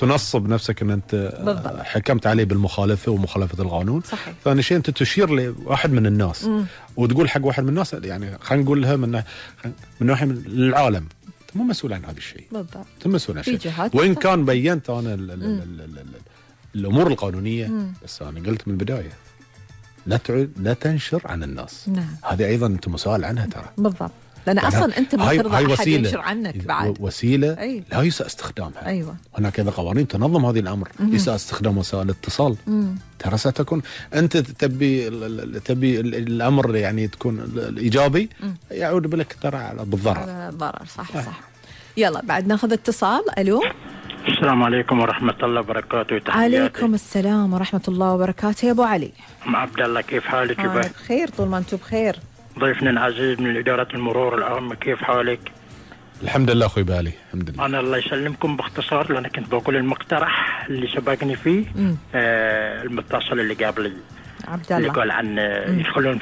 تنصب نفسك ان انت بالضبط. حكمت عليه بالمخالفه ومخالفه القانون. صحيح. ثاني شيء انت تشير لواحد من الناس وتقول حق واحد من الناس، يعني خلينا نقول لها من ناحيه من العالم انت مو مسؤول عن هذا الشيء. بالضبط. انت مسؤول عن شيء، جهات وان كان بينت انا الامور القانونيه، بس انا قلت من البدايه لا تنشر عن الناس. نعم. هذه ايضا انت مسؤول عنها ترى. بالضبط، لأن يعني أصلا أنت ما ترضى أحد ينشر عنك بعد. وسيلة أيوة. لا يساء استخدامها. أيوة. هناك أيضا قوانين تنظم هذه الأمر. يساء استخدام وسائل الاتصال. ترى ستكون أنت تبي الأمر يعني تكون الإيجابي يعود بلك ترى على بالضرر. على الضرر. صح. يلا بعد ناخذ اتصال. ألو. السلام عليكم ورحمة الله وبركاته. تحياتي. عليكم السلام ورحمة الله وبركاته يا أبو علي. عبد الله، كيف حالك؟ بخير طول ما أنتم بخير. ضيفنا العزيز من إدارة المرور العام، كيف حالك؟ الحمد لله أخوي بالي، الحمد لله. أنا الله يسلمكم باختصار، لأن كنت بقول المقترح اللي سبقني فيه المتصل اللي قبلي عبد الله اللي قال عن يدخلون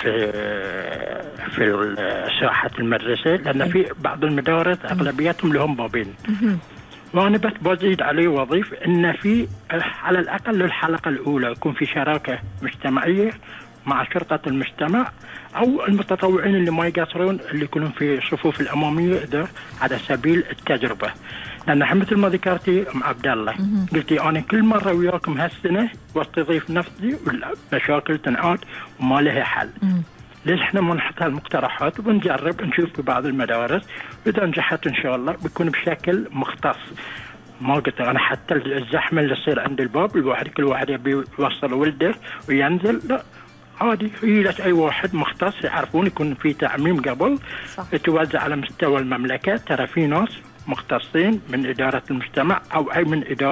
في ساحة المدرسة، لأن في بعض المدارس أغلبيتهم لهم بابين. وأنا بس بزيد عليه وظيف إن في على الأقل الحلقة الأولى يكون في شراكة مجتمعية مع شرطة المجتمع أو المتطوعين اللي ما يقصرون اللي يكونون في الصفوف الأمامية ده على سبيل التجربة. لأن مثل ما ذكرتي أم عبد الله، قلتي أنا كل مرة وياكم هالسنة واستضيف نفسي والمشاكل تنعاد وما لها حل. ليش احنا ما نحط هالمقترحات ونجرب نشوف في بعض المدارس، وإذا نجحت إن شاء الله بيكون بشكل مختص. ما قلت أنا حتى الزحمة اللي تصير عند الباب كل واحد يبي يوصل ولده وينزل، لا عادي يجلس أي واحد مختص يعرفون، يكون في تعميم قبل. صح. يتوزع على مستوى المملكة. ترى في ناس مختصين من إدارة المجتمع أو أي من إدارة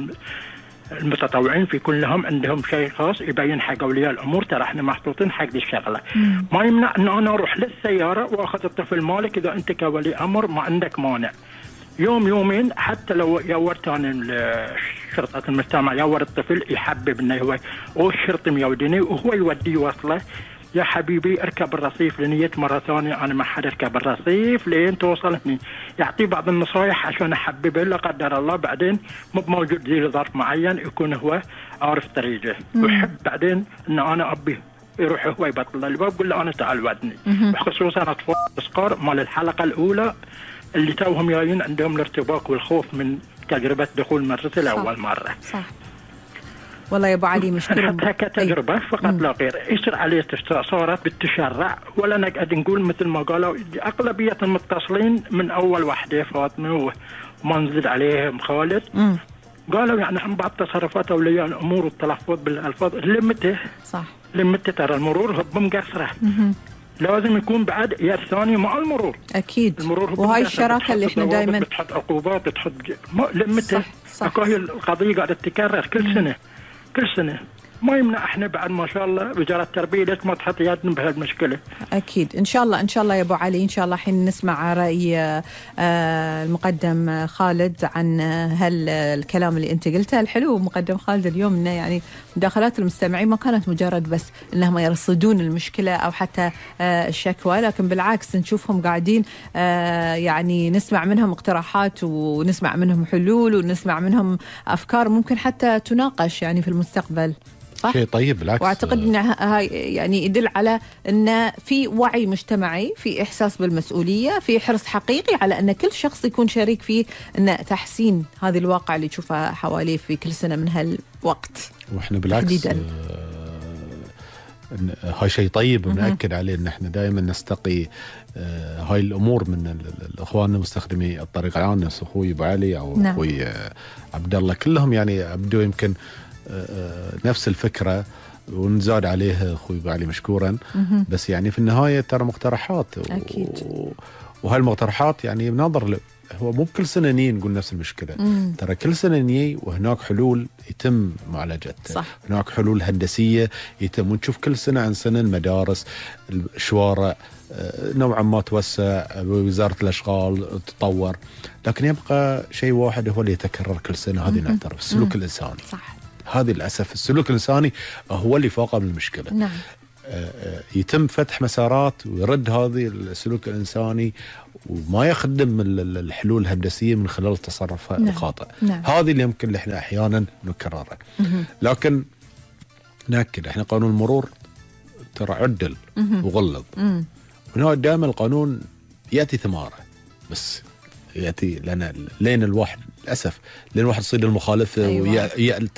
المتطوعين في كلهم عندهم شيء خاص يبين حق أولياء الأمور ترى احنا محطوطين حق دي الشغلة. ما يمنع أن أنا أروح للسيارة وأخذ الطفل مالك إذا أنت كولي أمر ما عندك مانع. يومين حتى لو يورت أنا شرطة المجتمع يور الطفل يحبب إنه هو والشرطي ميودني وهو يوديه وصله، يا حبيبي اركب الرصيف لنية مرة ثانية أنا ما حد اركب الرصيف لين توصل هني، يعطيه بعض النصائح عشان أحببه. لا قدر الله بعدين مو موجود زي ظرف معين يكون هو عارف طريقه، ويحب بعدين إن أنا أبي يروح هو يبطل الباب يقول له أنا تعال ودني. وخصوصا أطفال الصغار مال الحلقة الأولى اللي توهم جايين عندهم الارتباك والخوف من تجربة دخول المدرسة لأول مرة. صح. والله يا أبو علي مشكلة حتى كتجربة فقط لا غير. يصير عليه استفسارات بالتشرع، ولا نقعد نقول مثل ما قالوا أغلبية المتصلين من أول وحدة فاطمة وما نزل عليهم خالد. قالوا يعني عن بعض تصرفات أولياء الأمور والتلفظ بالألفاظ لمته. صح. لمته ترى المرور هب مقصرة. لازم يكون بعد يا الثاني مع المرور. أكيد. المرور وهاي الشراكة اللي احنا دائما بتحط عقوبات بتحط لمته. صح. هاي القضية قاعدة تتكرر كل سنة. ما يمنع احنا بعد ما شاء الله وزارة التربية ليش ما تحط يدنا بهالمشكلة. أكيد إن شاء الله يا أبو علي. إن شاء الله حين نسمع رأي المقدم خالد عن الكلام اللي أنت قلته الحلو. مقدم خالد اليوم إنه يعني مداخلات المستمعين ما كانت مجرد بس إنهم يرصدون المشكلة أو حتى الشكوى، لكن بالعكس نشوفهم قاعدين يعني نسمع منهم اقتراحات ونسمع منهم حلول ونسمع منهم أفكار ممكن حتى تناقش يعني في المستقبل. شيء طيب بالعكس. واعتقد ان هاي يعني يدل على ان في وعي مجتمعي، في احساس بالمسؤوليه، في حرص حقيقي على ان كل شخص يكون شريك في ان تحسين هذا الواقع اللي تشوفه حواليه في كل سنه من هالوقت. واحنا بالعكس هاي شيء طيب ونأكد عليه ان احنا دائما نستقي هاي الامور من الاخوان مستخدمي الطريق العام، نفس اخوي ابو علي او نعم. اخوي عبد الله، كلهم يعني ابدوا يمكن نفس الفكرة ونزاد عليه أخوي بعلي مشكورا. بس يعني في النهاية ترى مقترحات أكيد. وهالمقترحات يعني بنظر هو مو بكل سنة نقول نفس المشكلة. ترى كل سنة وهناك حلول يتم معالجتها. صح. هناك حلول هندسية يتم، ونشوف كل سنة عن سنة المدارس الشوارع نوعا ما توسع، وزارة الأشغال تطور، لكن يبقى شيء واحد هو اللي يتكرر كل سنة. هذه نعترف السلوك الإنساني. صح. هذه للأسف السلوك الإنساني هو اللي فاقم المشكلة. نعم. يتم فتح مسارات ويرد هذه السلوك الإنساني وما يخدم الحلول الهندسية من خلال التصرف الخاطئ. هذه اللي يمكن احنا أحيانا نكررها. لكن نأكد احنا قانون المرور ترى عدل وغلظ، وهنا دائما القانون يأتي ثماره، بس يأتي لنا لين الواحد للأسف لين الواحد يصير المخالفة. أيوة.